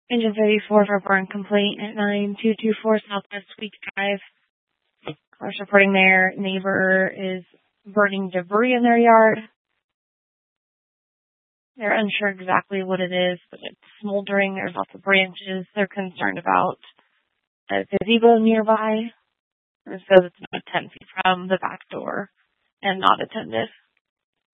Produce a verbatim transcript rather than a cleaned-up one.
Engine thirty-four for burn complaint at nine two two four Southwest Week Drive. Car's reporting their neighbor is burning debris in their yard. They're unsure exactly what it is, but it's smoldering. There's lots of branches. They're concerned about a gazebo nearby. It says it's about ten feet from the back door and not attended.